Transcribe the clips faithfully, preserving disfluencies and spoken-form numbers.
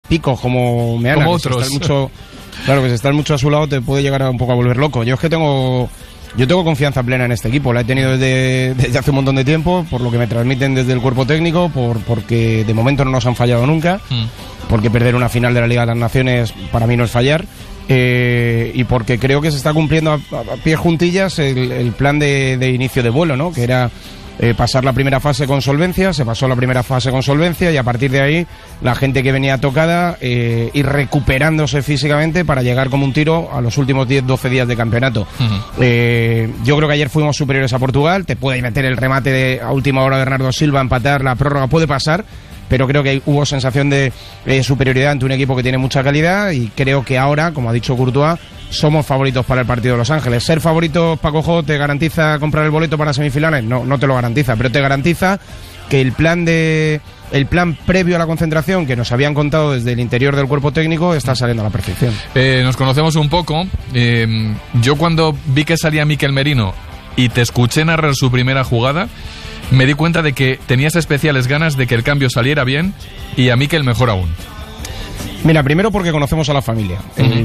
picos como Meana. Como que otros. Si mucho, claro, que si estás mucho a su lado te puede llegar a un poco a volver loco. Yo es que tengo... Yo tengo confianza plena en este equipo, la he tenido desde, desde hace un montón de tiempo, por lo que me transmiten desde el cuerpo técnico, por porque de momento no nos han fallado nunca, mm. porque perder una final de la Liga de las Naciones para mí no es fallar, eh, y porque creo que se está cumpliendo a, a, a pie juntillas el, el plan de, de inicio de vuelo, ¿no? Que era eh, pasar la primera fase con solvencia, se pasó la primera fase con solvencia y a partir de ahí la gente que venía tocada eh, ir recuperándose físicamente para llegar como un tiro a los últimos diez doce días de campeonato. Uh-huh. eh, yo creo que ayer fuimos superiores a Portugal, te puede meter el remate de, a última hora de Bernardo Silva, empatar, la prórroga puede pasar, pero creo que hubo sensación de eh, superioridad ante un equipo que tiene mucha calidad y creo que ahora, como ha dicho Courtois, somos favoritos para el partido de Los Ángeles. ¿Ser favoritos, Paco Jo, te garantiza comprar el boleto para semifinales? No, no te lo garantiza, pero te garantiza que el plan de el plan previo a la concentración que nos habían contado desde el interior del cuerpo técnico está saliendo a la perfección. Eh, nos conocemos un poco. Eh, yo cuando vi que salía Mikel Merino y te escuché narrar su primera jugada, me di cuenta de que tenías especiales ganas de que el cambio saliera bien y a Mikel mejor aún. Mira, primero porque conocemos a la familia. Uh-huh. El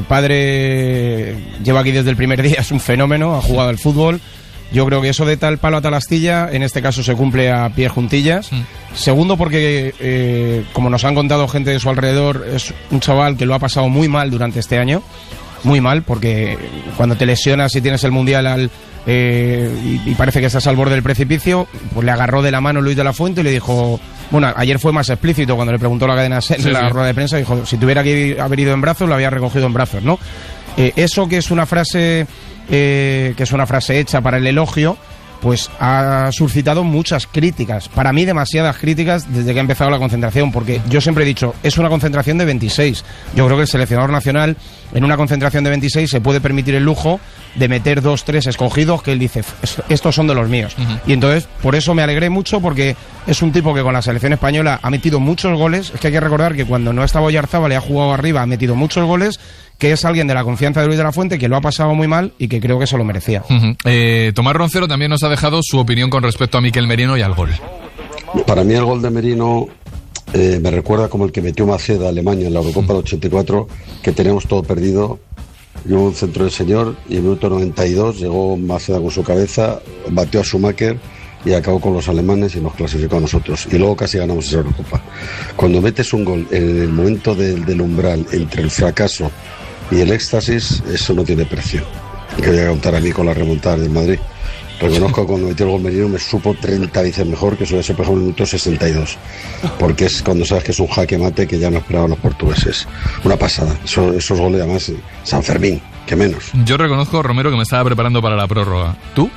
padre lleva aquí desde el primer día, es un fenómeno, ha jugado al fútbol. Yo creo que eso de tal palo a tal astilla, en este caso se cumple a pie juntillas. Uh-huh. Segundo porque, eh, como nos han contado gente de su alrededor, es un chaval que lo ha pasado muy mal durante este año. Muy mal, porque cuando te lesionas y tienes el Mundial al... Eh, y, y parece que estás al borde del precipicio, pues le agarró de la mano Luis de la Fuente y le dijo, bueno, ayer fue más explícito cuando le preguntó la cadena SER en sí, la sí. rueda de prensa, dijo, si tuviera que haber ido en brazos, lo había recogido en brazos, ¿no? Eh, eso que es una frase eh, que es una frase hecha para el elogio, pues ha suscitado muchas críticas, para mí demasiadas críticas desde que ha empezado la concentración, porque yo siempre he dicho, es una concentración de veintiséis, yo creo que el seleccionador nacional en una concentración de veintiséis se puede permitir el lujo de meter dos, tres escogidos que él dice, estos son de los míos, uh-huh. y entonces por eso me alegré mucho, porque es un tipo que con la selección española ha metido muchos goles, es que hay que recordar que cuando no estaba Oyarzábal le ha jugado arriba, ha metido muchos goles, que es alguien de la confianza de Luis de la Fuente, que lo ha pasado muy mal y que creo que se lo merecía. Uh-huh. eh, Tomás Roncero también nos ha dejado su opinión con respecto a Mikel Merino y al gol. Para mí el gol de Merino eh, me recuerda como el que metió Maceda a Alemania en la Eurocopa del ochenta y cuatro, que teníamos todo perdido, y hubo un centro del señor y en el minuto noventa y dos llegó Maceda con su cabeza, batió a Schumacher y acabó con los alemanes y nos clasificó a nosotros, y luego casi ganamos esa Eurocopa. Cuando metes un gol en el momento del, del umbral entre el fracaso y el éxtasis, eso no tiene precio. Que voy a contar a mí con la remontada del Madrid. Reconozco que cuando metió el gol Merino me supo treinta veces mejor, que eso ya se pegó en el minuto sesenta y dos, porque es cuando sabes que es un jaque mate que ya no esperaban los portugueses. Una pasada, eso, esos goles además, San Fermín, que menos. Yo reconozco, Romero, que me estaba preparando para la prórroga. ¿Tú?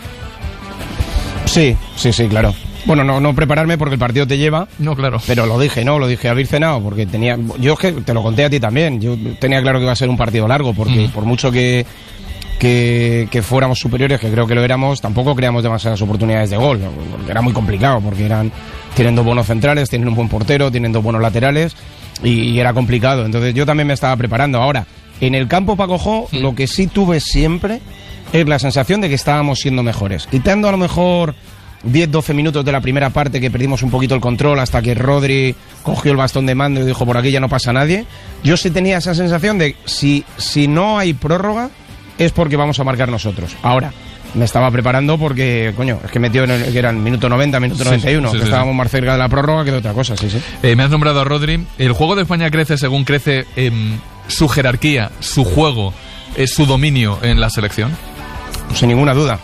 Sí, sí, sí, claro. Bueno, no, no prepararme porque el partido te lleva. No, claro. Pero lo dije, ¿no? Lo dije haber cenado porque tenía... Yo es que te lo conté a ti también. Yo tenía claro que iba a ser un partido largo porque mm. por mucho que, que, que fuéramos superiores, que creo que lo éramos, tampoco creamos demasiadas oportunidades de gol. Porque era muy complicado porque eran... Tienen dos buenos centrales, tienen un buen portero, tienen dos buenos laterales y, y era complicado. Entonces yo también me estaba preparando. Ahora, en el campo, Paco Jo, mm. lo que sí tuve siempre es la sensación de que estábamos siendo mejores. Quitando a lo mejor diez doce minutos de la primera parte que perdimos un poquito el control hasta que Rodri cogió el bastón de mando y dijo por aquí ya no pasa nadie, yo sí tenía esa sensación de si, si no hay prórroga es porque vamos a marcar nosotros. Ahora, me estaba preparando porque, coño, es que metió en el, que eran minuto noventa, minuto sí, noventa y uno, sí, sí, que sí, estábamos sí. más cerca de la prórroga que de otra cosa, sí, sí. Eh, me has nombrado a Rodri. El juego de España crece según crece eh, su jerarquía, su juego, eh, su dominio en la selección. Sin ninguna duda.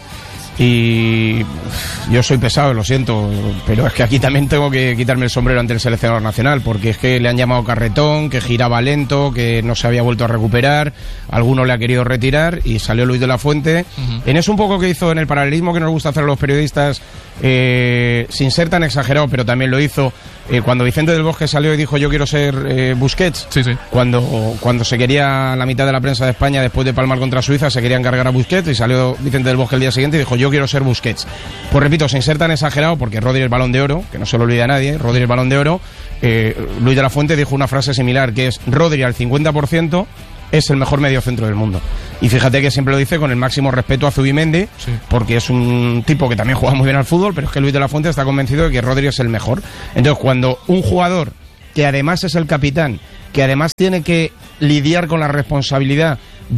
Y yo soy pesado, lo siento, pero es que aquí también tengo que quitarme el sombrero ante el seleccionador nacional, porque es que le han llamado carretón, que giraba lento, que no se había vuelto a recuperar, alguno le ha querido retirar y salió Luis de la Fuente. Uh-huh. En eso un poco que hizo en el paralelismo que nos gusta hacer a los periodistas, eh, sin ser tan exagerado, pero también lo hizo eh, cuando Vicente del Bosque salió y dijo yo quiero ser eh, Busquets, sí, sí. Cuando, cuando se quería, la mitad de la prensa de España después de palmar contra Suiza se querían cargar a Busquets y salió Vicente del Bosque el día siguiente y dijo yo quiero ser Busquets. Pues repito, sin ser tan exagerado, porque Rodri es Balón de Oro, que no se lo olvida a nadie, Rodri es Balón de Oro, eh, Luis de la Fuente dijo una frase similar, que es Rodri al cincuenta por ciento es el mejor mediocentro del mundo. Y fíjate que siempre lo dice con el máximo respeto a Zubimendi, sí. porque es un tipo que también juega muy bien al fútbol, pero es que Luis de la Fuente está convencido de que Rodri es el mejor. Entonces, cuando un jugador, que además es el capitán, que además tiene que lidiar con la responsabilidad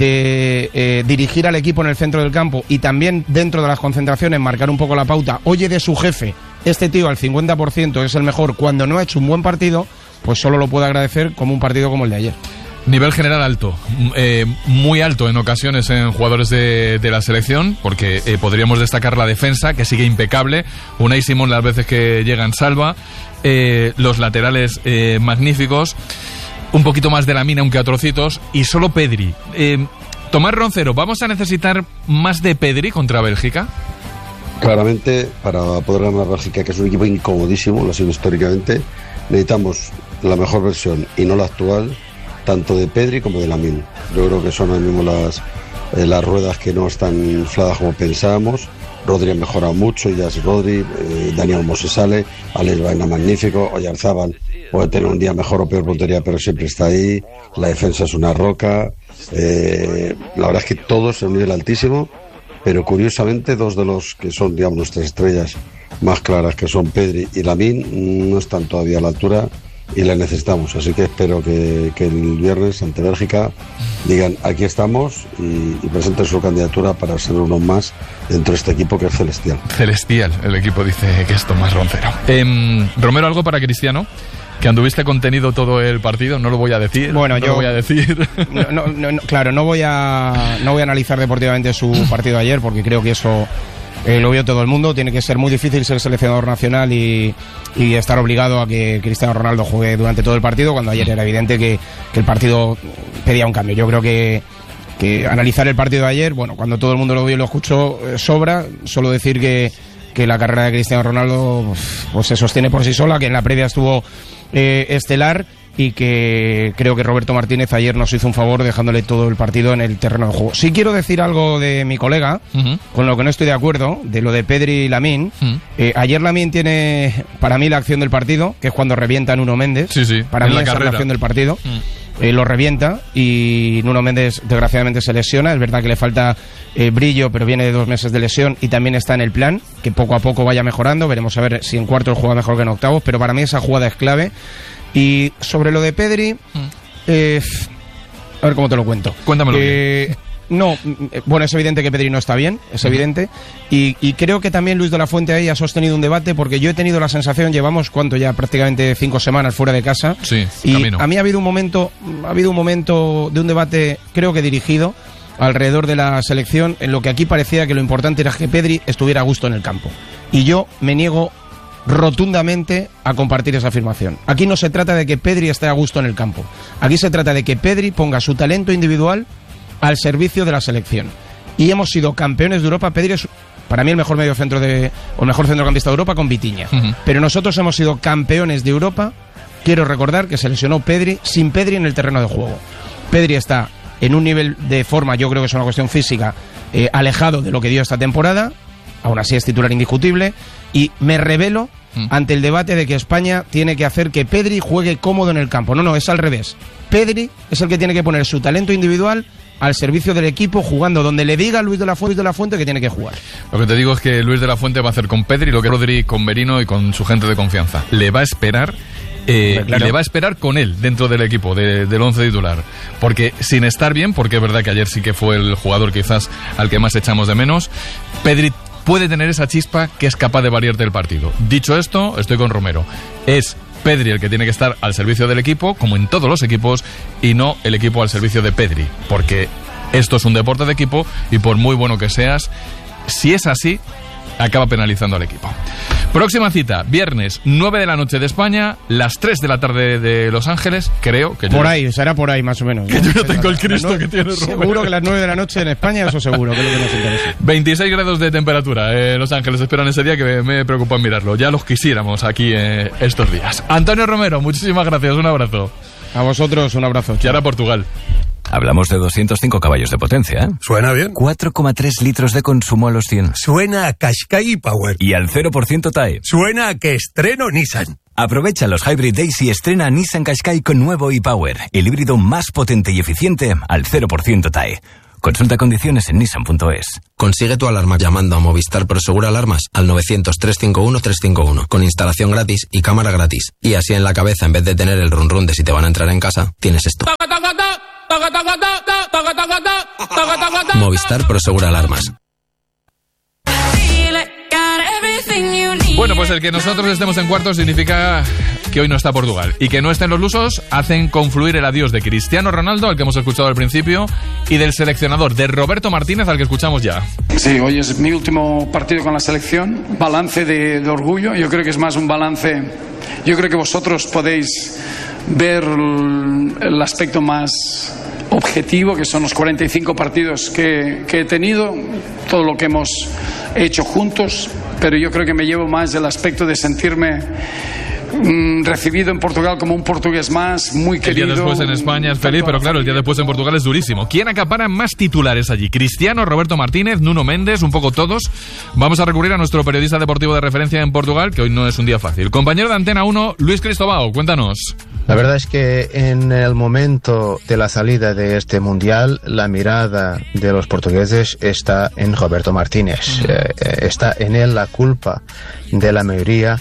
de eh, dirigir al equipo en el centro del campo y también dentro de las concentraciones marcar un poco la pauta, oye de su jefe, este tío al cincuenta por ciento es el mejor cuando no ha hecho un buen partido, pues solo lo puedo agradecer como un partido como el de ayer. Nivel general alto, eh, muy alto en ocasiones en jugadores de, de la selección, porque eh, podríamos destacar la defensa, que sigue impecable. Unai Simón las veces que llegan salva, eh, los laterales eh, magníficos, un poquito más de Lamine, aunque a trocitos, y solo Pedri. Eh, Tomás Roncero, ¿vamos a necesitar más de Pedri contra Bélgica? Claramente, para poder ganar a Bélgica, que es un equipo incomodísimo, lo ha sido históricamente, necesitamos la mejor versión y no la actual, tanto de Pedri como de Lamine. Yo creo que son ahora mismo las, eh, las ruedas que no están infladas como pensábamos. Rodri ha mejorado mucho, ya es Rodri, eh, Dani Olmo se sale, Alex Baena magnífico, Oyarzábal puede tener un día mejor o peor puntería, pero siempre está ahí, la defensa es una roca, eh, la verdad es que todos en un nivel altísimo, pero curiosamente dos de los que son, digamos, nuestras estrellas más claras, que son Pedri y Lamine, no están todavía a la altura y la necesitamos, así que espero que, que el viernes ante Bélgica digan aquí estamos y, y presenten su candidatura para ser uno más dentro de este equipo que es celestial. Celestial, el equipo dice que es Tomás Roncero. Eh, Romero, ¿algo para Cristiano? Que anduviste contenido todo el partido, no lo voy a decir. Bueno, no yo lo voy a decir. No, no, no, no, claro, no voy a no voy a analizar deportivamente su partido de ayer porque creo que eso Eh, lo vio todo el mundo, tiene que ser muy difícil ser seleccionador nacional y, y estar obligado a que Cristiano Ronaldo juegue durante todo el partido, cuando ayer era evidente que, que el partido pedía un cambio. Yo creo que, que analizar el partido de ayer, bueno, cuando todo el mundo lo vio y lo escuchó, eh, sobra, solo decir que, que la carrera de Cristiano Ronaldo pues se sostiene por sí sola, que en la previa estuvo eh, estelar, y que creo que Roberto Martínez ayer nos hizo un favor dejándole todo el partido en el terreno de juego. Sí quiero decir algo de mi colega, uh-huh. con lo que no estoy de acuerdo, de lo de Pedri y Lamine. Uh-huh. Eh, ayer Lamine tiene, para mí, la acción del partido, que es cuando revienta a Nuno Méndez. Sí, sí, para mí esa es la acción del partido. Uh-huh. Eh, lo revienta y Nuno Méndez desgraciadamente se lesiona. Es verdad que le falta eh, brillo, pero viene de dos meses de lesión y también está en el plan, que poco a poco vaya mejorando. Veremos a ver si en cuartos juega mejor que en octavos, pero para mí esa jugada es clave. Y sobre lo de Pedri, mm. eh, a ver cómo te lo cuento. Cuéntamelo. Eh, no, bueno, es evidente que Pedri no está bien, es uh-huh. evidente. Y, y creo que también Luis de la Fuente ahí ha sostenido un debate, porque yo he tenido la sensación, llevamos cuánto ya, prácticamente cinco semanas fuera de casa. Sí, y camino. A mí ha habido un momento, ha habido un momento de un debate, creo que dirigido, alrededor de la selección, en lo que aquí parecía que lo importante era que Pedri estuviera a gusto en el campo. Y yo me niego rotundamente a compartir esa afirmación. Aquí no se trata de que Pedri esté a gusto en el campo. Aquí se trata de que Pedri ponga su talento individual al servicio de la selección. Y hemos sido campeones de Europa. Pedri es, para mí, el mejor mediocentro de, o el mejor centrocampista de Europa con Vitinha. Uh-huh. Pero nosotros hemos sido campeones de Europa. Quiero recordar que se lesionó Pedri, sin Pedri en el terreno de juego. Pedri está en un nivel de forma, yo creo que es una cuestión física, eh, alejado de lo que dio esta temporada. Aún así es titular indiscutible. Y me revelo mm. ante el debate de que España tiene que hacer que Pedri juegue cómodo en el campo. No, no, es al revés. Pedri es el que tiene que poner su talento individual al servicio del equipo, jugando donde le diga a Luis de la Fuente, de la Fuente que tiene que jugar. Lo que te digo es que Luis de la Fuente va a hacer con Pedri lo que Rodri con Merino y con su gente de confianza. Le va a esperar... Eh, claro. Y le va a esperar con él dentro del equipo, de, del once titular, porque sin estar bien, porque es verdad que ayer sí que fue el jugador quizás al que más echamos de menos, Pedri puede tener esa chispa que es capaz de variarte el partido. Dicho esto, estoy con Romero. Es Pedri el que tiene que estar al servicio del equipo, como en todos los equipos, y no el equipo al servicio de Pedri, porque esto es un deporte de equipo y por muy bueno que seas, si es así, acaba penalizando al equipo. Próxima cita, viernes, nueve de la noche de España, las tres de la tarde de Los Ángeles, creo que... Por yo, ahí, será por ahí más o menos. Que yo no tengo el Cristo nueve, que tiene Romero. Seguro que las nueve de la noche en España, eso seguro, que es lo que nos interesa. veintiséis grados de temperatura en eh, Los Ángeles, esperan ese día que me, me preocupa mirarlo. Ya los quisiéramos aquí eh, estos días. Antonio Romero, muchísimas gracias, un abrazo. A vosotros, un abrazo. Y ahora Portugal. Hablamos de doscientos cinco caballos de potencia, ¿eh? Suena bien. cuatro coma tres litros de consumo a los cien. Suena a Qashqai Power. Y al cero por ciento T A E. Suena a que estreno Nissan. Aprovecha los Hybrid Days y estrena Nissan Qashqai con nuevo e-Power, el híbrido más potente y eficiente al cero por ciento T A E. Consulta condiciones en nissan punto es. Consigue tu alarma llamando a Movistar Prosegur Alarmas al novecientos, trescientos cincuenta y uno, trescientos cincuenta y uno, con instalación gratis y cámara gratis. Y así en la cabeza, en vez de tener el run run de si te van a entrar en casa, tienes esto. Movistar Prosegur Alarmas. Bueno, pues el que nosotros estemos en cuartos significa que hoy no está Portugal. Y que no estén los lusos hacen confluir el adiós de Cristiano Ronaldo, al que hemos escuchado al principio, y del seleccionador de Roberto Martínez, al que escuchamos ya. Sí, hoy es mi último partido con la selección. Balance de, de orgullo. Yo creo que es más un balance. Yo creo que vosotros podéis ver el, el aspecto más objetivo, que son los cuarenta y cinco partidos que, que he tenido, todo lo que hemos hecho juntos, pero yo creo que me llevo más el aspecto de sentirme mm, recibido en Portugal como un portugués más, muy querido. El día después en España es feliz, pero claro, el día después en Portugal es durísimo. ¿Quién acapara más titulares allí? Cristiano, Roberto Martínez, Nuno Méndez, un poco todos. Vamos a recurrir a nuestro periodista deportivo de referencia en Portugal, que hoy no es un día fácil. Compañero de Antena uno, Luis Cristóbal, cuéntanos. La verdad es que en el momento de la salida de este mundial, la mirada de los portugueses está en Roberto Martínez. Eh, está en él la culpa de la mayoría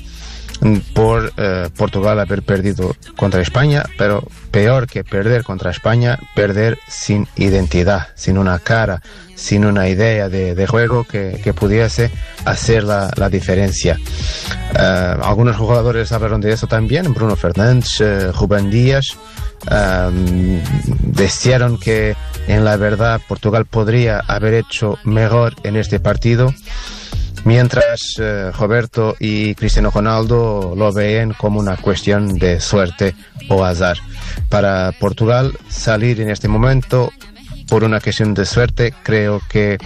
por eh, Portugal haber perdido contra España, pero peor que perder contra España, perder sin identidad, sin una cara, sin una idea de, de juego que, que pudiese hacer la, la diferencia. Uh, algunos jugadores hablaron de eso también, Bruno Fernández, uh, Rubén Díaz, um, desearon que en la verdad Portugal podría haber hecho mejor en este partido, mientras uh, Roberto y Cristiano Ronaldo lo ven como una cuestión de suerte o azar. Para Portugal salir en este momento por una cuestión de suerte creo que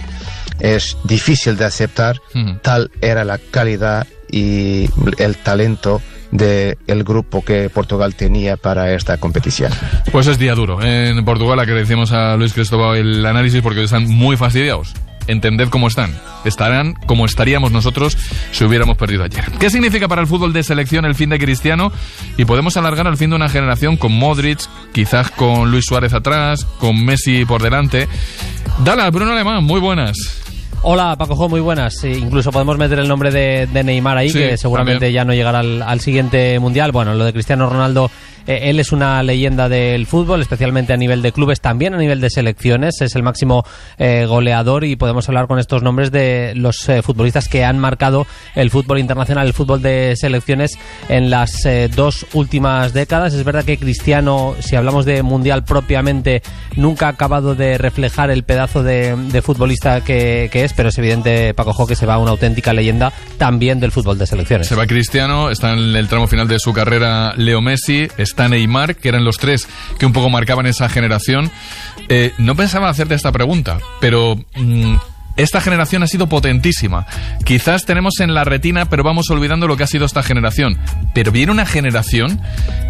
es difícil de aceptar. Uh-huh. Tal era la calidad y el talento del grupo que Portugal tenía para esta competición. Pues es día duro en Portugal. Agradecemos a Luis Cristóbal el análisis porque están muy fastidiados. Entended cómo están. Estarán como estaríamos nosotros si hubiéramos perdido ayer. ¿Qué significa para el fútbol de selección el fin de Cristiano? Y podemos alargar al fin de una generación con Modric, quizás con Luis Suárez atrás, con Messi por delante. Dala, Bruno Alemán, muy buenas. Hola, Paco, muy buenas. Sí, incluso podemos meter el nombre de, de Neymar ahí, sí, que seguramente también ya no llegará al, al siguiente Mundial. Bueno, lo de Cristiano Ronaldo, eh, él es una leyenda del fútbol, especialmente a nivel de clubes, también a nivel de selecciones. Es el máximo eh, goleador y podemos hablar con estos nombres de los eh, futbolistas que han marcado el fútbol internacional, el fútbol de selecciones en las eh, dos últimas décadas. Es verdad que Cristiano, si hablamos de Mundial propiamente, nunca ha acabado de reflejar el pedazo de, de futbolista que, que es, pero es evidente, Paco Jo, que se va una auténtica leyenda también del fútbol de selecciones. Se va Cristiano, está en el tramo final de su carrera Leo Messi, está Neymar, que eran los tres que un poco marcaban esa generación. Eh, no pensaba hacerte esta pregunta, pero mmm, esta generación ha sido potentísima. Quizás tenemos en la retina, pero vamos olvidando lo que ha sido esta generación. Pero viene una generación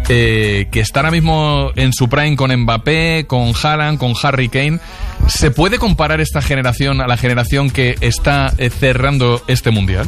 eh, que está ahora mismo en su prime con Mbappé, con Haaland, con Harry Kane. ¿Se puede comparar esta generación a la generación que está eh, cerrando este Mundial?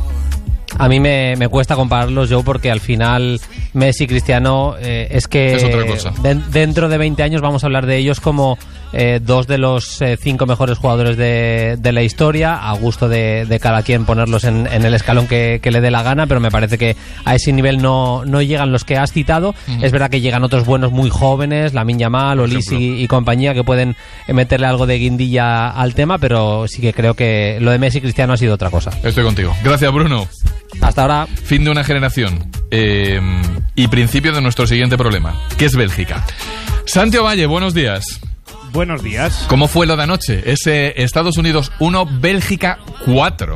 A mí me, me cuesta compararlos, yo, porque al final Messi y Cristiano eh, es que es otra cosa. De, dentro de veinte años vamos a hablar de ellos como eh, dos de los eh, cinco mejores jugadores de, de la historia, a gusto de, de cada quien ponerlos en, en el escalón que, que le dé la gana, pero me parece que a ese nivel no, no llegan los que has citado. Uh-huh. Es verdad que llegan otros buenos muy jóvenes, Lamine Yamal, Olise y, y compañía, que pueden meterle algo de guindilla al tema, pero sí que creo que lo de Messi y Cristiano ha sido otra cosa. Estoy contigo. Gracias, Bruno. Hasta ahora. Fin de una generación eh, y principio de nuestro siguiente problema, que es Bélgica. Santiago Valle, buenos días. Buenos días. ¿Cómo fue lo de anoche? Ese Estados Unidos uno, Bélgica cuatro.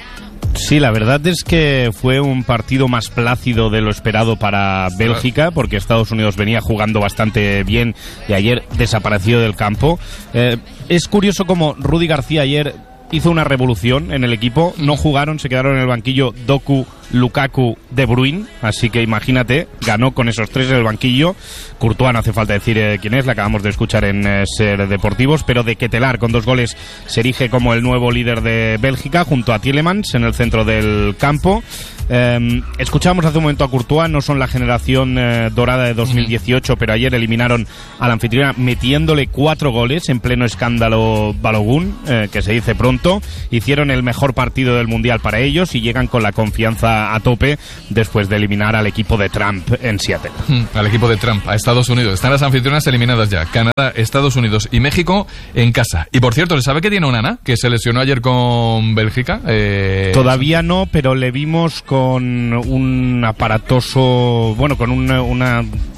Sí, la verdad es que fue un partido más plácido de lo esperado para Bélgica, porque Estados Unidos venía jugando bastante bien y ayer desapareció del campo. Eh, es curioso como Rudy García ayer hizo una revolución en el equipo. No jugaron, se quedaron en el banquillo Doku, Lukaku, De Bruyne, así que imagínate, ganó con esos tres en el banquillo, Courtois, no hace falta decir eh, quién es, la acabamos de escuchar en eh, Ser Deportivos, pero de Ketelaar con dos goles se erige como el nuevo líder de Bélgica junto a Tielemans en el centro del campo. Eh, escuchamos hace un momento a Courtois, no son la generación eh, dorada de dos mil dieciocho, pero ayer eliminaron a la anfitriona metiéndole cuatro goles en pleno escándalo Balogun, eh, que se dice pronto. Hicieron el mejor partido del Mundial para ellos y llegan con la confianza a tope después de eliminar al equipo de Trump en Seattle. Hmm, al equipo de Trump, a Estados Unidos. Están las anfitrionas eliminadas ya, Canadá, Estados Unidos y México en casa. Y por cierto, ¿le sabe que tiene una Nana que se lesionó ayer con Bélgica? Eh... Todavía no, pero le vimos con un aparatoso, bueno, con una, una,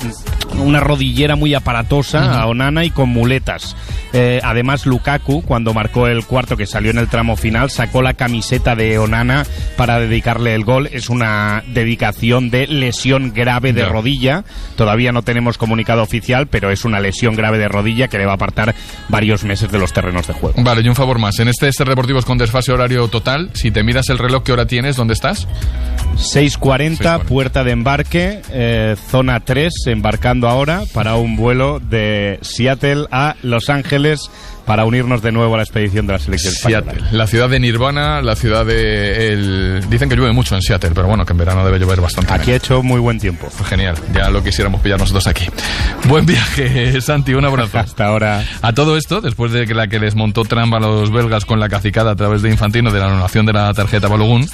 una rodillera muy aparatosa uh-huh. a Onana y con muletas. Eh, además, Lukaku, cuando marcó el cuarto que salió en el tramo final, sacó la camiseta de Onana para dedicarle el gol. Es una dedicación de lesión grave de no. rodilla. Todavía no tenemos comunicado oficial, pero es una lesión grave de rodilla que le va a apartar varios meses de los terrenos de juego. Vale, y un favor más. En este Ser Deportivos con desfase horario total, si te miras el reloj, ¿qué hora tienes? ¿Dónde estás? seis cuarenta, puerta de embarque, eh, zona tres, embarcando ahora para un vuelo de Seattle a Los Ángeles para unirnos de nuevo a la expedición de la selección española. Seattle, la ciudad de Nirvana, la ciudad de... El... Dicen que llueve mucho en Seattle, pero bueno, que en verano debe llover bastante. Aquí ha hecho muy buen tiempo. Genial, ya lo quisiéramos pillar nosotros aquí. Buen viaje, Santi, un abrazo. Hasta ahora. A todo esto, después de que la que les montó Trump a los belgas con la cacicada a través de Infantino de la anulación de la tarjeta Balogun,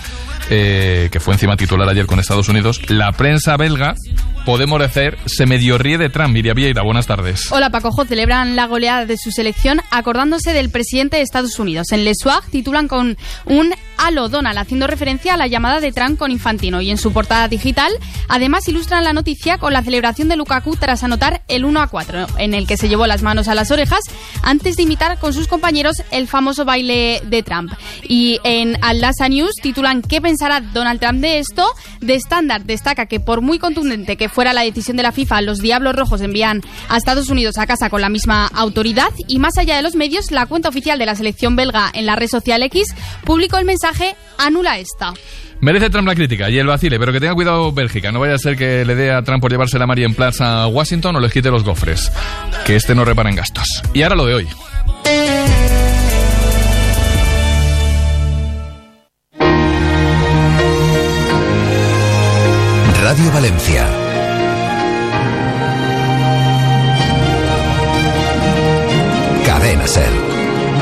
eh, que fue encima titular ayer con Estados Unidos, la prensa belga, podemos decir, se medio ríe de Trump. Miriam Vieira, buenas tardes. Hola, Pacojo. Celebran la goleada de su selección acordándose del presidente de Estados Unidos. En Le Soir titulan con un Halo Donald, haciendo referencia a la llamada de Trump con Infantino. Y en su portada digital, además, ilustran la noticia con la celebración de Lukaku tras anotar el uno a cuatro, en el que se llevó las manos a las orejas antes de imitar con sus compañeros el famoso baile de Trump. Y en Al-Lasa News titulan ¿qué pensará Donald Trump de esto? The Standard destaca que por muy contundente que fuera la decisión de la FIFA, los Diablos Rojos envían a Estados Unidos a casa con la misma autoridad. Y más allá de los medios, la cuenta oficial de la selección belga en la red social X publicó el mensaje anula esta. Merece Trump la crítica y el vacile, pero que tenga cuidado Bélgica. No vaya a ser que le dé a Trump por llevarse la Mary en Plaza a Washington o les quite los gofres. Que este no repara en gastos. Y ahora lo de hoy. Radio Valencia. Cadena Ser.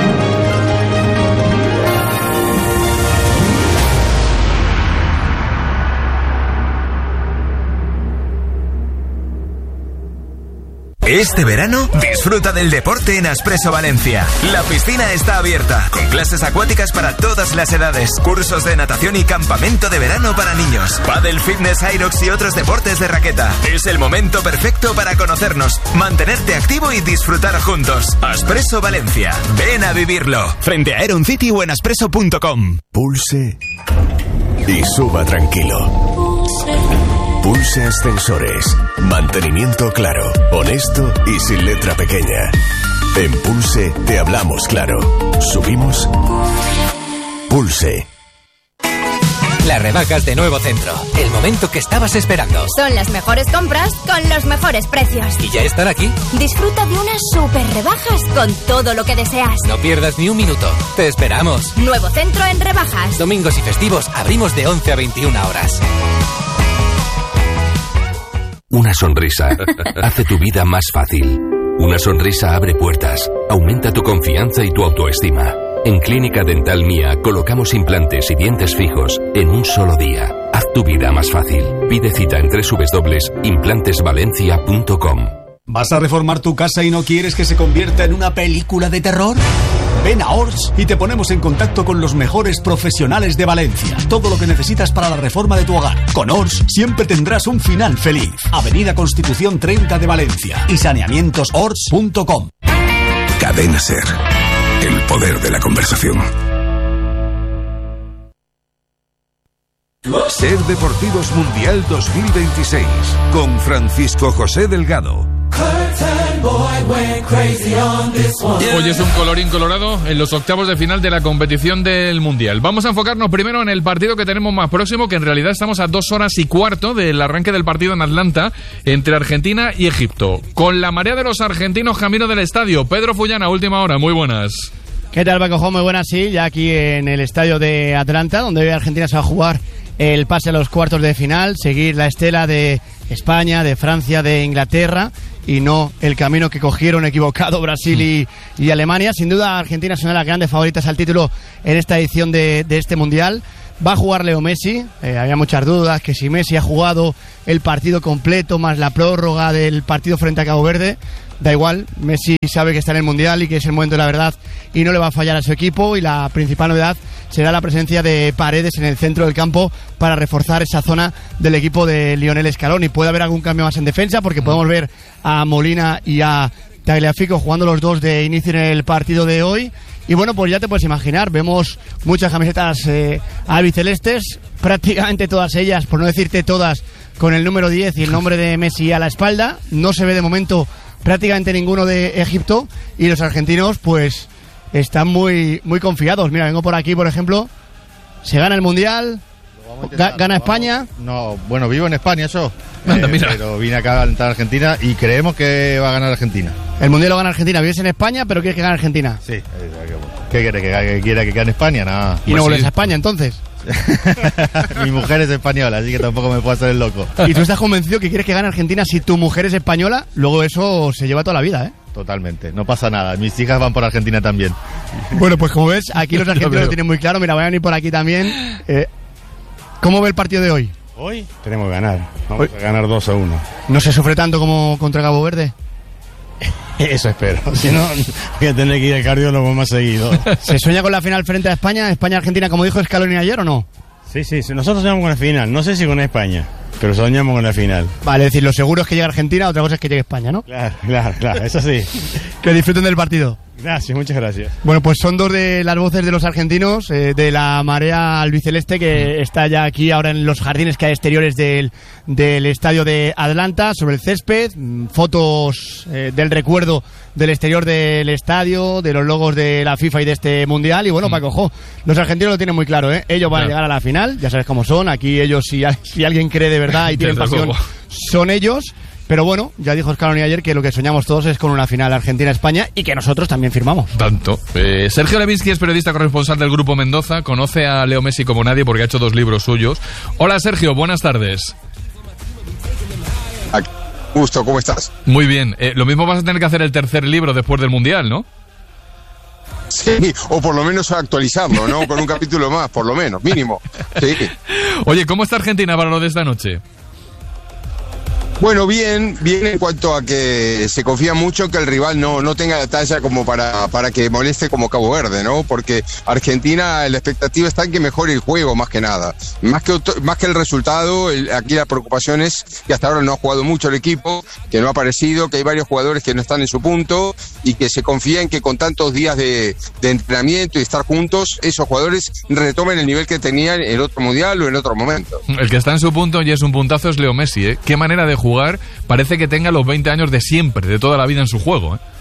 Este verano, disfruta del deporte en Aspresso Valencia. La piscina está abierta, con clases acuáticas para todas las edades, cursos de natación y campamento de verano para niños, pádel, fitness, aerox y otros deportes de raqueta. Es el momento perfecto para conocernos, mantenerte activo y disfrutar juntos. Aspresso Valencia. Ven a vivirlo. Frente a Aeron City o en aspresso punto com. Pulse y suba tranquilo. Pulse Ascensores. Mantenimiento claro, honesto y sin letra pequeña. En Pulse te hablamos claro. Subimos. Pulse. Las rebajas de Nuevo Centro. El momento que estabas esperando. Son las mejores compras con los mejores precios. ¿Y ya están aquí? Disfruta de unas super rebajas con todo lo que deseas. No pierdas ni un minuto. Te esperamos. Nuevo Centro en rebajas. Domingos y festivos abrimos de once a veintiuna horas. Una sonrisa hace tu vida más fácil. Una sonrisa abre puertas, aumenta tu confianza y tu autoestima. En Clínica Dental Mía colocamos implantes y dientes fijos en un solo día. Haz tu vida más fácil. Pide cita en doble u doble u doble u punto implantes valencia punto com. ¿Vas a reformar tu casa y no quieres que se convierta en una película de terror? Ven a Ors y te ponemos en contacto con los mejores profesionales de Valencia. Todo lo que necesitas para la reforma de tu hogar. Con Ors siempre tendrás un final feliz. Avenida Constitución treinta de Valencia y saneamientos ors punto com. Cadena Ser. El poder de la conversación. Ser Deportivos Mundial dos mil veintiséis con Francisco José Delgado. Curtain boy, wait. Hoy es un colorín colorado en los octavos de final de la competición del Mundial. Vamos a enfocarnos primero en el partido que tenemos más próximo, que en realidad estamos a dos horas y cuarto del arranque del partido en Atlanta entre Argentina y Egipto. Con la marea de los argentinos camino del estadio. Pedro Fullana, última hora, muy buenas. ¿Qué tal, Paco? Muy buenas, sí, ya aquí en el estadio de Atlanta, donde hoy Argentina se va a jugar el pase a los cuartos de final, seguir la estela de España, de Francia, de Inglaterra, y no el camino que cogieron equivocado Brasil y, y Alemania. Sin duda, Argentina es una de las grandes favoritas al título en esta edición de, de este Mundial. Va a jugar Leo Messi, eh, había muchas dudas que si Messi ha jugado el partido completo más la prórroga del partido frente a Cabo Verde, da igual, Messi sabe que está en el Mundial y que es el momento de la verdad y no le va a fallar a su equipo, y la principal novedad será la presencia de Paredes en el centro del campo para reforzar esa zona del equipo de Lionel Scaloni. Puede haber algún cambio más en defensa porque podemos ver a Molina y a Tagliafico jugando los dos de inicio en el partido de hoy. Y bueno, pues ya te puedes imaginar, vemos muchas camisetas eh, albicelestes, prácticamente todas ellas, por no decirte todas, con el número diez y el nombre de Messi a la espalda. No se ve de momento prácticamente ninguno de Egipto, y los argentinos pues están muy, muy confiados. Mira, vengo por aquí, por ejemplo, se gana el Mundial, ga- gana España. No, bueno, vivo en España, eso. Anda, Eh, mira. pero vine acá a alentar a Argentina y creemos que va a ganar Argentina. El Mundial lo gana Argentina, vives en España, pero quieres que gane Argentina. Sí. ¿Qué quiere? ¿Que, que quiera que gane España? Nada. Y no vuelves a España, entonces. Mi mujer es española, así que tampoco me puedo hacer el loco. Y tú estás convencido que quieres que gane Argentina si tu mujer es española, luego eso se lleva toda la vida, ¿eh? Totalmente, no pasa nada. Mis hijas van por Argentina también. Bueno, pues como ves, aquí los argentinos veo. lo tienen muy claro. Mira, voy a venir por aquí también. Eh, ¿Cómo ve el partido de hoy? Hoy tenemos que ganar. Vamos a ganar dos a uno. ¿No se sufre tanto como contra Cabo Verde? Eso espero. Si no, voy a tener que ir al cardiólogo más seguido. ¿Se sueña con la final frente a España? ¿España-Argentina, como dijo Scaloni ayer, o no? Sí, sí, sí, nosotros soñamos con la final. No sé si con España, pero soñamos con la final. Vale, es decir, lo seguro es que llegue Argentina, otra cosa es que llegue España, ¿no? Claro, claro, claro, eso sí. Que disfruten del partido. Gracias, muchas gracias. Bueno, pues son dos de las voces de los argentinos, eh, de la marea albiceleste, que está ya aquí ahora en los jardines que hay exteriores del, del estadio de Atlanta, sobre el césped, mm, fotos eh, del recuerdo del exterior del estadio, de los logos de la FIFA y de este Mundial. Y bueno, mm. Paco, jo, los argentinos lo tienen muy claro, ¿eh? Ellos van claro. a llegar a la final, ya sabes cómo son, aquí ellos, si, si alguien cree de verdad y tienen pasión, luego. Son ellos. Pero bueno, ya dijo Scaloni ayer que lo que soñamos todos es con una final Argentina-España y que nosotros también firmamos. Tanto. Eh, Sergio Levinsky es periodista corresponsal del Grupo Mendoza, conoce a Leo Messi como nadie porque ha hecho dos libros suyos. Hola Sergio, buenas tardes. Gusto, ¿cómo estás? Muy bien. Eh, lo mismo vas a tener que hacer el tercer libro después del Mundial, ¿no? Sí, o por lo menos actualizarlo, ¿no? Con un capítulo más, por lo menos, mínimo. Sí. Oye, ¿cómo está Argentina para lo de esta noche? Bueno, bien, bien en cuanto a que se confía mucho que el rival no, no tenga la talla como para, para que moleste como Cabo Verde, ¿no? Porque Argentina, la expectativa está en que mejore el juego, más que nada. Más que, más que el resultado, el, aquí la preocupación es que hasta ahora no ha jugado mucho el equipo, que no ha aparecido, que hay varios jugadores que no están en su punto y que se confía en que con tantos días de, de entrenamiento y estar juntos, esos jugadores retomen el nivel que tenían en el otro Mundial o en otro momento. El que está en su punto y es un puntazo es Leo Messi, ¿eh? Qué manera de jugar. Jugar, parece que tenga los veinte años de siempre, de toda la vida en su juego, ¿eh?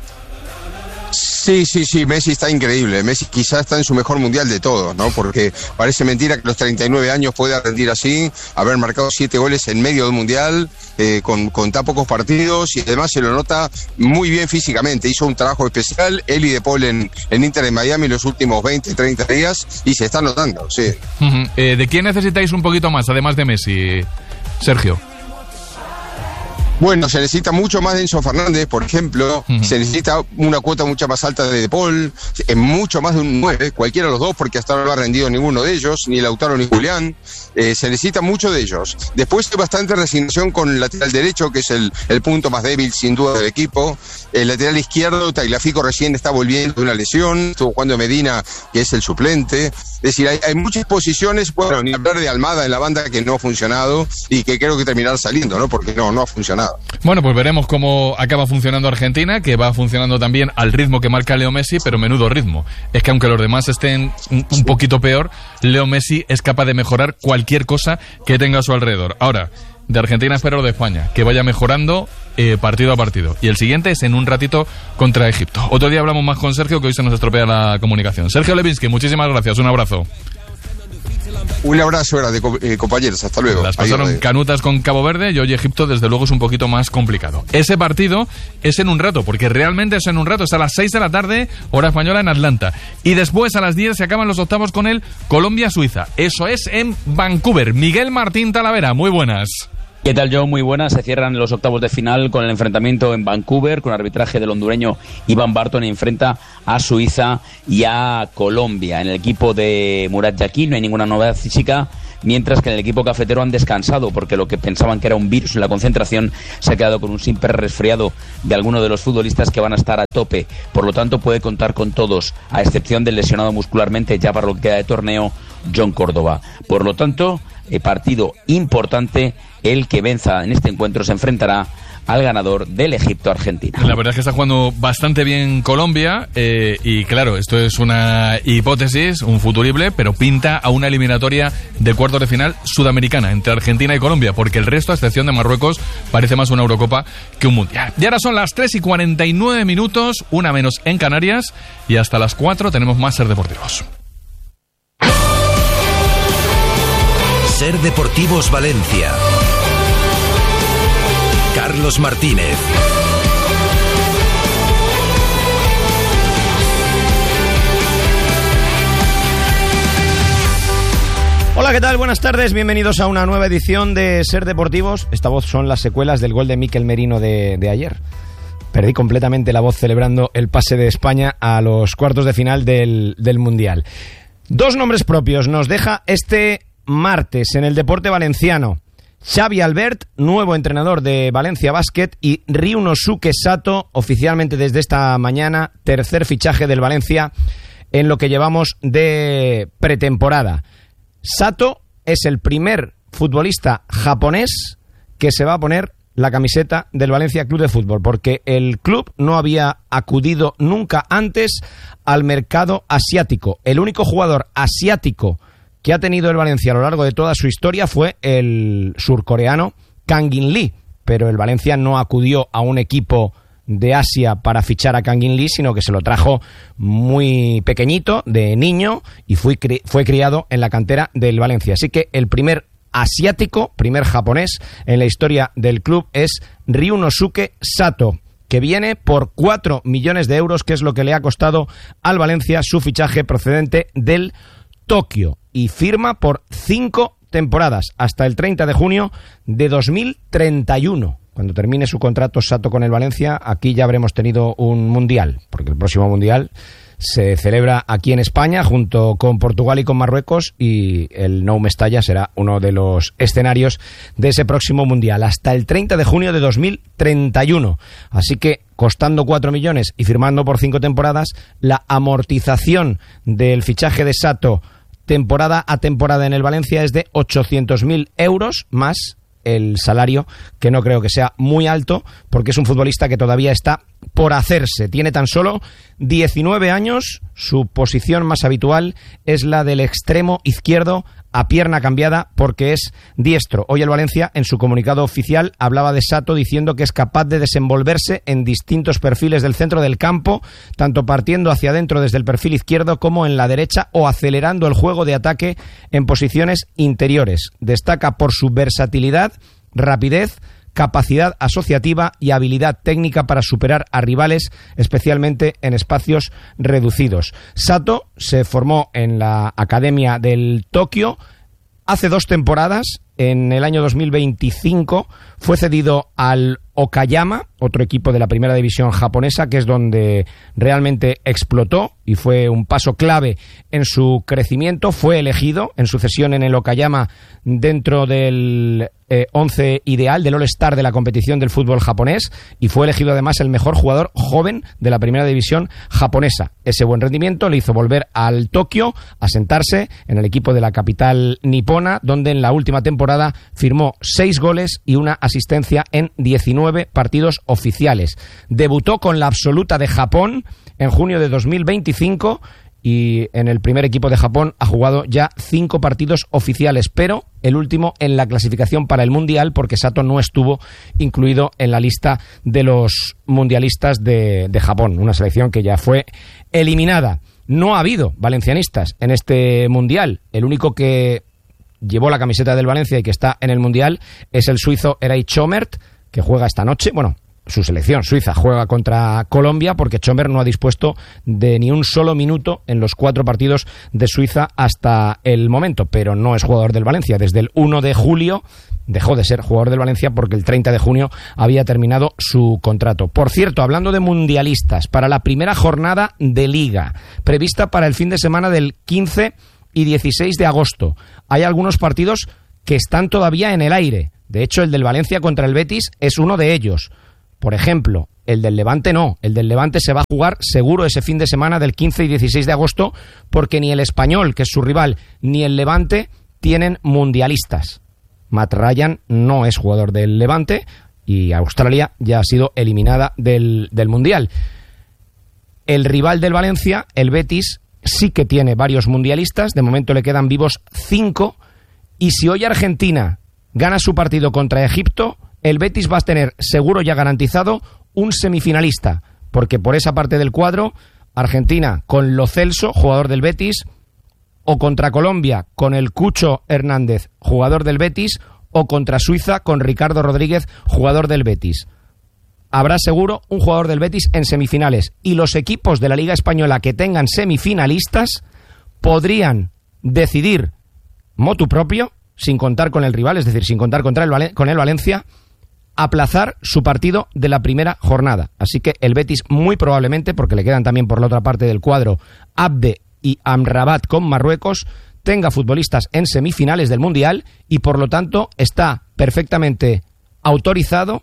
Sí, sí, sí, Messi está increíble. Messi quizás está en su mejor mundial de todos, ¿no? Porque parece mentira que a los treinta y nueve años pueda rendir así, haber marcado siete goles en medio del mundial, eh, con, con tan pocos partidos, y además se lo nota muy bien físicamente. Hizo un trabajo especial, él y De Paul en, en Inter de Miami los últimos veinte, treinta días, y se está notando, sí. Uh-huh. eh, ¿De quién necesitáis un poquito más, además de Messi, Sergio? Bueno, se necesita mucho más de Enzo Fernández, por ejemplo. Uh-huh. Se necesita una cuota mucho más alta de De Paul, mucho más de un nueve, cualquiera de los dos, porque hasta ahora no ha rendido ninguno de ellos, ni Lautaro ni Julián. Eh, se necesita mucho de ellos. Después hay bastante resignación con el lateral derecho, que es el, el punto más débil, sin duda, del equipo. El lateral izquierdo, Tagliafico recién está volviendo de una lesión, estuvo jugando Medina, que es el suplente. Es decir, hay, hay muchas posiciones, bueno, ni hablar de Almada en la banda, que no ha funcionado y que creo que terminará saliendo, ¿no? Porque no, no ha funcionado. Bueno, pues veremos cómo acaba funcionando Argentina, que va funcionando también al ritmo que marca Leo Messi, pero menudo ritmo. Es que aunque los demás estén un, un poquito peor, Leo Messi es capaz de mejorar cualquier cosa que tenga a su alrededor. Ahora, de Argentina, espero de España, que vaya mejorando eh, partido a partido. Y el siguiente es en un ratito contra Egipto. Otro día hablamos más con Sergio, que hoy se nos estropea la comunicación. Sergio Levinsky, muchísimas gracias, un abrazo. Un abrazo grande, eh, compañeros, hasta luego. Las pasaron Adiós. canutas con Cabo Verde y hoy Egipto desde luego es un poquito más complicado. Ese partido es en un rato, porque realmente es en un rato, es a las seis de la tarde, hora española en Atlanta. Y después a las diez se acaban los octavos con el Colombia-Suiza. Eso es en Vancouver. Miguel Martín Talavera, muy buenas. ¿Qué tal, Joe? Muy buenas. Se cierran los octavos de final con el enfrentamiento en Vancouver, con arbitraje del hondureño Iván Barton. Enfrenta a Suiza y a Colombia. En el equipo de Murat Yakin no hay ninguna novedad física, mientras que en el equipo cafetero han descansado, porque lo que pensaban que era un virus en la concentración se ha quedado con un simple resfriado de alguno de los futbolistas que van a estar a tope. Por lo tanto, puede contar con todos, a excepción del lesionado muscularmente ya para lo que queda de torneo, John Córdoba. Por lo tanto, eh, partido importante. El que venza en este encuentro se enfrentará al ganador del Egipto-Argentina. La verdad es que está jugando bastante bien Colombia eh, y claro, esto es una hipótesis, un futurible, pero pinta a una eliminatoria de cuartos de final sudamericana entre Argentina y Colombia, porque el resto, a excepción de Marruecos, parece más una Eurocopa que un Mundial. Y ahora son las tres y cuarenta y nueve minutos, una menos en Canarias, y hasta las cuatro tenemos más Ser Deportivos. Ser Deportivos Valencia. Carlos Martínez. Hola, ¿qué tal? Buenas tardes, bienvenidos a una nueva edición de Ser Deportivos. Esta voz son las secuelas del gol de Mikel Merino de, de ayer. Perdí completamente la voz celebrando el pase de España a los cuartos de final del, del Mundial. Dos nombres propios nos deja este martes en el deporte valenciano. Xavi Albert, nuevo entrenador de Valencia Basket, y Ryunosuke Sato, oficialmente desde esta mañana, tercer fichaje del Valencia en lo que llevamos de pretemporada. Sato es el primer futbolista japonés que se va a poner la camiseta del Valencia Club de Fútbol, porque el club no había acudido nunca antes al mercado asiático. El único jugador asiático que ha tenido el Valencia a lo largo de toda su historia fue el surcoreano Kangin Lee, pero el Valencia no acudió a un equipo de Asia para fichar a Kangin Lee, sino que se lo trajo muy pequeñito, de niño, y fue, cri- fue criado en la cantera del Valencia. Así que el primer asiático, primer japonés en la historia del club es Ryunosuke Sato, que viene por cuatro millones de euros, que es lo que le ha costado al Valencia su fichaje procedente del Tokio, y firma por cinco temporadas hasta el treinta de junio de dos mil treinta y uno. Cuando termine su contrato Sato con el Valencia, aquí ya habremos tenido un mundial, porque el próximo mundial se celebra aquí en España junto con Portugal y con Marruecos, y el Nou Mestalla será uno de los escenarios de ese próximo mundial hasta el treinta de junio de dos mil treinta y uno. Así que, costando cuatro millones y firmando por cinco temporadas, la amortización del fichaje de Sato temporada a temporada en el Valencia es de ochocientos mil euros, más el salario, que no creo que sea muy alto, porque es un futbolista que todavía está por hacerse. Tiene tan solo diecinueve años, su posición más habitual es la del extremo izquierdo a pierna cambiada, porque es diestro. Hoy el Valencia, en su comunicado oficial, hablaba de Sato diciendo que es capaz de desenvolverse en distintos perfiles del centro del campo, tanto partiendo hacia adentro desde el perfil izquierdo como en la derecha, o acelerando el juego de ataque en posiciones interiores. Destaca por su versatilidad, rapidez, capacidad asociativa y habilidad técnica para superar a rivales, especialmente en espacios reducidos. Sato se formó en la Academia del Tokio hace dos temporadas. En el año dos mil veinticinco fue cedido al Okayama, otro equipo de la primera división japonesa, que es donde realmente explotó y fue un paso clave en su crecimiento. Fue elegido en su cesión en el Okayama dentro del eh, once ideal, del All-Star de la competición del fútbol japonés, y fue elegido además el mejor jugador joven de la primera división japonesa. Ese buen rendimiento le hizo volver al Tokio, a sentarse en el equipo de la capital nipona, donde en la última temporada firmó seis goles y una asistencia en diecinueve partidos oficiales. Debutó con la absoluta de Japón en junio de dos mil veinticinco y en el primer equipo de Japón ha jugado ya cinco partidos oficiales, pero el último en la clasificación para el Mundial, porque Sato no estuvo incluido en la lista de los mundialistas de, de Japón, una selección que ya fue eliminada. No ha habido valencianistas en este Mundial. El único que llevó la camiseta del Valencia y que está en el Mundial es el suizo Eray Chomert, que juega esta noche, bueno, su selección suiza juega contra Colombia, porque Chomert no ha dispuesto de ni un solo minuto en los cuatro partidos de Suiza hasta el momento, pero no es jugador del Valencia. Desde el uno de julio dejó de ser jugador del Valencia porque el treinta de junio había terminado su contrato. Por cierto, hablando de mundialistas, para la primera jornada de Liga, prevista para el fin de semana del quince y dieciséis de agosto, hay algunos partidos que están todavía en el aire. De hecho, el del Valencia contra el Betis es uno de ellos. Por ejemplo, el del Levante no. El del Levante se va a jugar seguro ese fin de semana del quince y dieciséis de agosto, porque ni el Español, que es su rival, ni el Levante tienen mundialistas. Matt Ryan no es jugador del Levante y Australia ya ha sido eliminada del, del Mundial. El rival del Valencia, el Betis, sí que tiene varios mundialistas. De momento le quedan vivos cinco. Y si hoy Argentina gana su partido contra Egipto, el Betis va a tener seguro ya garantizado un semifinalista, porque por esa parte del cuadro, Argentina con Lo Celso, jugador del Betis, o contra Colombia con el Cucho Hernández, jugador del Betis, o contra Suiza con Ricardo Rodríguez, jugador del Betis. Habrá seguro un jugador del Betis en semifinales, y los equipos de la Liga Española que tengan semifinalistas podrían decidir motu propio, sin contar con el rival, es decir, sin contar contra el Valen- con el Valencia, aplazar su partido de la primera jornada. Así que el Betis muy probablemente, porque le quedan también por la otra parte del cuadro Abde y Amrabat con Marruecos, tenga futbolistas en semifinales del Mundial y por lo tanto está perfectamente autorizado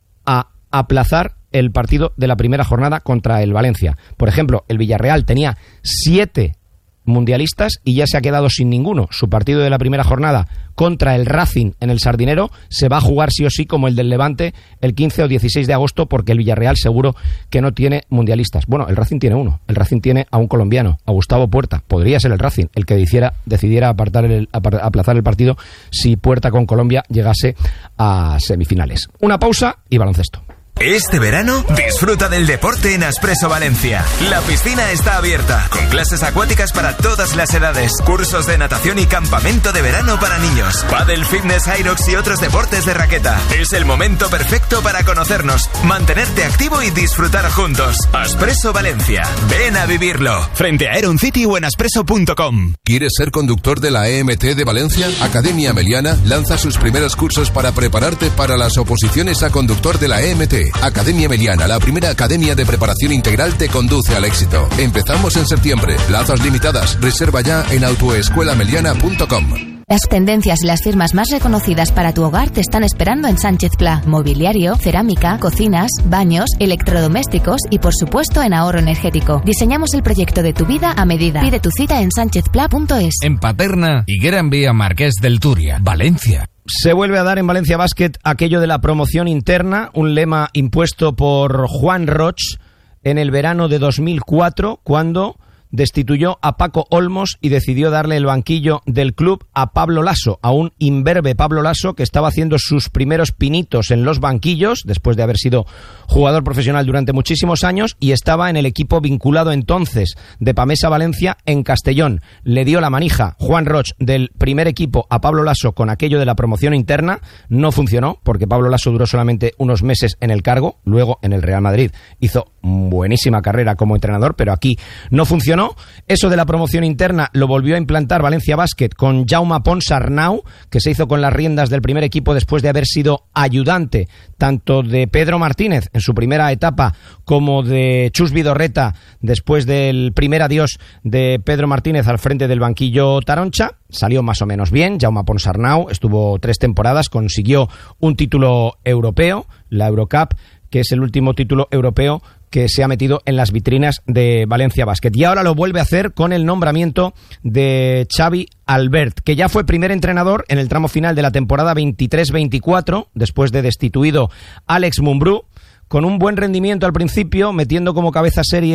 a aplazar el partido de la primera jornada contra el Valencia. Por ejemplo, el Villarreal tenía siete mundialistas y ya se ha quedado sin ninguno. Su partido de la primera jornada contra el Racing en el Sardinero se va a jugar sí o sí, como el del Levante, el quince o dieciséis de agosto, porque el Villarreal seguro que no tiene mundialistas. Bueno, el Racing tiene uno. El Racing tiene a un colombiano, a Gustavo Puerta. Podría ser el Racing el que decidiera, decidiera apartar el, aplazar el partido si Puerta con Colombia llegase a semifinales. Una pausa y baloncesto. Este verano, disfruta del deporte en Aspresso Valencia. La piscina está abierta, con clases acuáticas para todas las edades, cursos de natación y campamento de verano para niños, pádel, fitness, aerox y otros deportes de raqueta. Es el momento perfecto para conocernos, mantenerte activo y disfrutar juntos. Aspresso Valencia. Ven a vivirlo. Frente a Aeron City o en aspresso punto com. ¿Quieres ser conductor de la E M T de Valencia? Academia Meliana lanza sus primeros cursos para prepararte para las oposiciones a conductor de la E M T. Academia Meliana, la primera academia de preparación integral, te conduce al éxito. Empezamos en septiembre. Plazas limitadas. Reserva ya en autoescuela meliana punto com. Las tendencias y las firmas más reconocidas para tu hogar te están esperando en Sánchez Pla. Mobiliario, cerámica, cocinas, baños, electrodomésticos y por supuesto en ahorro energético. Diseñamos el proyecto de tu vida a medida. Pide tu cita en sánchez pla punto es. En Paterna y Gran Vía Marqués del Turia, Valencia. Se vuelve a dar en Valencia Basket aquello de la promoción interna, un lema impuesto por Juan Roch en el verano de dos mil cuatro, cuando destituyó a Paco Olmos y decidió darle el banquillo del club a Pablo Lasso, a un imberbe Pablo Lasso que estaba haciendo sus primeros pinitos en los banquillos después de haber sido jugador profesional durante muchísimos años y estaba en el equipo vinculado entonces de Pamesa Valencia en Castellón. Le dio la manija Juan Roch del primer equipo a Pablo Lasso con aquello de la promoción interna. No funcionó porque Pablo Lasso duró solamente unos meses en el cargo, luego en el Real Madrid hizo buenísima carrera como entrenador, pero aquí no funcionó. Eso de la promoción interna lo volvió a implantar Valencia Basket con Jaume Pons Arnau, que se hizo con las riendas del primer equipo después de haber sido ayudante tanto de Pedro Martínez en su primera etapa como de Chus Vidorreta después del primer adiós de Pedro Martínez al frente del banquillo Taroncha. Salió más o menos bien. Jaume Pons Arnau estuvo tres temporadas, consiguió un título europeo, la Eurocup, que es el último título europeo que se ha metido en las vitrinas de Valencia Basket. Y ahora lo vuelve a hacer con el nombramiento de Xavi Albert, que ya fue primer entrenador en el tramo final de la temporada veintitrés veinticuatro, después de destituido Alex Mumbrú, con un buen rendimiento al principio, metiendo como cabeza serie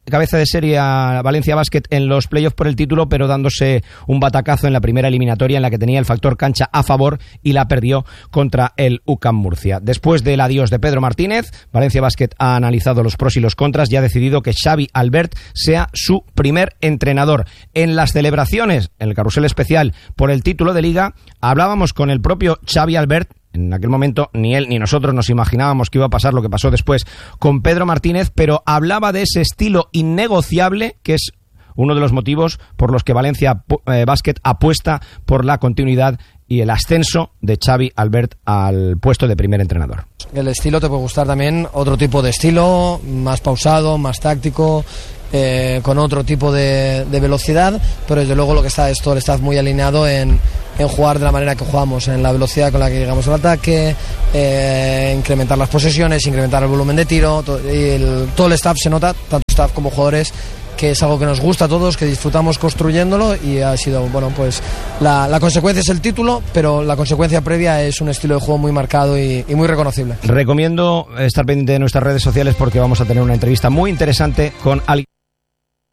cabeza de serie a Valencia Basket en los playoffs por el título, pero dándose un batacazo en la primera eliminatoria en la que tenía el factor cancha a favor y la perdió contra el U C A M Murcia. Después del adiós de Pedro Martínez, Valencia Basket ha analizado los pros y los contras y ha decidido que Xavi Albert sea su primer entrenador. En las celebraciones, en el carrusel especial por el título de Liga, hablábamos con el propio Xavi Albert. En aquel momento ni él ni nosotros nos imaginábamos que iba a pasar lo que pasó después con Pedro Martínez, pero hablaba de ese estilo innegociable que es uno de los motivos por los que Valencia eh, Basket apuesta por la continuidad y el ascenso de Xavi Albert al puesto de primer entrenador. El estilo te puede gustar también, otro tipo de estilo, más pausado, más táctico, eh, con otro tipo de, de velocidad, pero desde luego lo que está es todo el staff muy alineado en, en jugar de la manera que jugamos, en la velocidad con la que llegamos al ataque, eh, incrementar las posesiones, incrementar el volumen de tiro, todo, y el, todo el staff se nota, tanto staff como jugadores, que es algo que nos gusta a todos, que disfrutamos construyéndolo y ha sido, bueno, pues la, la consecuencia es el título, pero la consecuencia previa es un estilo de juego muy marcado y, y muy reconocible. Recomiendo estar pendiente de nuestras redes sociales porque vamos a tener una entrevista muy interesante con alguien